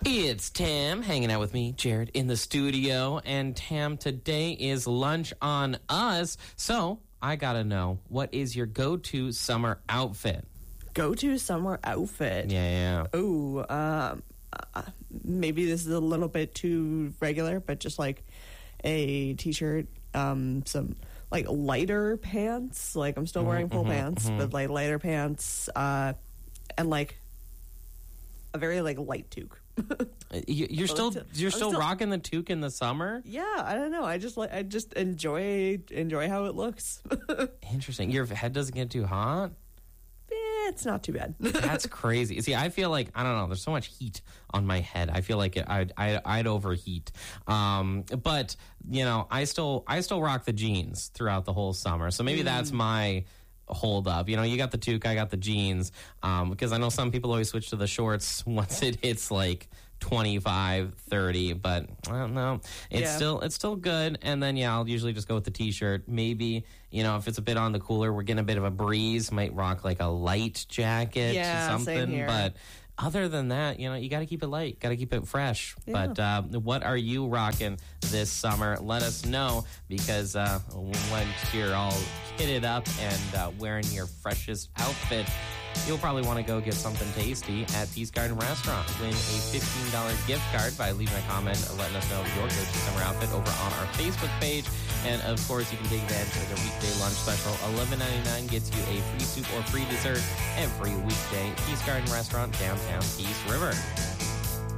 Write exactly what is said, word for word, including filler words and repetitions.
It's Tam hanging out with me, Jared, in the studio. And Tam, today is lunch on us. So I gotta know, what is your go-to summer outfit? Go-to summer outfit? Yeah, yeah. Oh, um, uh, maybe this is a little bit too regular, but just like a t-shirt, um, some like lighter pants. Like I'm still wearing full mm-hmm, pants, mm-hmm. but like lighter pants, uh, and like a very like light toque. You, you're still you're still, still rocking the toque in the summer? Yeah, I don't know. I just like I just enjoy enjoy how it looks. Interesting. Your head doesn't get too hot? Eh, it's not too bad. That's crazy. See, I feel like I don't know. There's so much heat on my head. I feel like it, I'd, I'd I'd overheat. Um, but you know, I still I still rock the jeans throughout the whole summer. So maybe mm. that's my hold up. You know, you got the toque, I got the jeans. Um, because I know some people always switch to the shorts once it hits like twenty-five, thirty, but I don't know. It's yeah. still it's still good. And then yeah, I'll usually just go with the t-shirt. Maybe, you know, if it's a bit on the cooler, we're getting a bit of a breeze, might rock like a light jacket yeah, or something. Same here. But other than that, you know, you got to keep it light, got to keep it fresh. Yeah. But uh, what are you rocking this summer? Let us know, because uh, once you're all kitted up and uh, wearing your freshest outfit, you'll probably want to go get something tasty at Peace Garden Restaurant. Win a fifteen dollars gift card by leaving a comment letting us know your go-to summer outfit over on our Facebook page. And, of course, you can take advantage of their weekday lunch special. eleven ninety-nine gets you a free soup or free dessert every weekday. Peace Garden Restaurant, downtown Peace River.